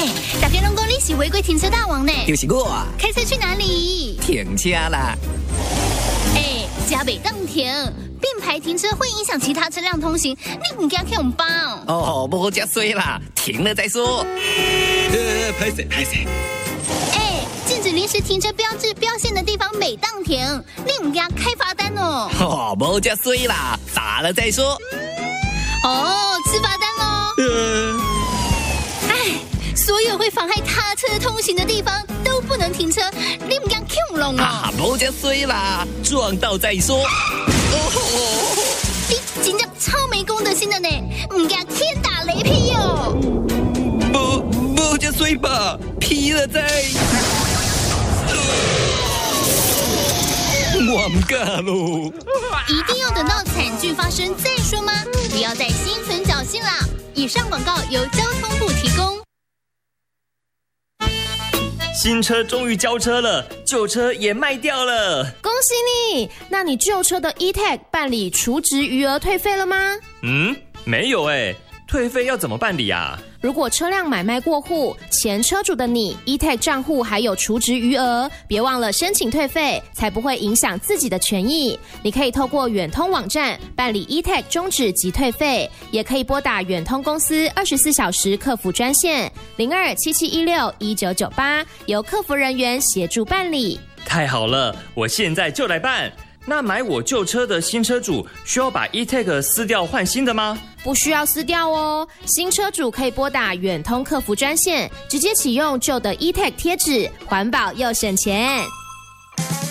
大家拢讲你是违规停车大王呢。 就是我啊！ 开车去哪里？ 停车啦！ 加北当停，并排停车会影响其他车辆通行，你唔惊去红包？ 哦，无这衰啦，停了再说。拍谁？ 禁止临时停车标志标线的地方每当停，你唔惊开罚单哦？ 哦，无这衰啦，打了再说。 哦，吃罚单喽。所有会妨害他车通行的地方都不能停车，你唔惊恐龙哦？ 无这衰啦，撞到再说。 你真正超没公德心的呢，唔惊天打雷劈哦？ 无这衰吧，劈了再。我唔敢咯。 一定要等到惨剧发生再说吗？不要再心存侥幸啦！以上广告由交通部提供。 新车终于交车了，旧车也卖掉了， 恭喜你！那你旧车的 E-Tag 办理除值余额退费了吗？ 没有欸，退费要怎么办理啊？ 如果车辆买卖过户，前车主的你 E-Tag 账户还有除值余额，别忘了申请退费，才不会影响自己的权益。你可以透过远通网站办理 E-Tag 终止及退费，也可以拨打远通公司24小时客服专线0277161998，由客服人员协助办理。 太好了，我现在就来办。那买我旧车的新车主需要把 E-Tag 撕掉换新的吗？ 不需要撕掉哦，新车主可以拨打远通客服专线，直接启用旧的 E-Tag 贴纸，环保又省钱。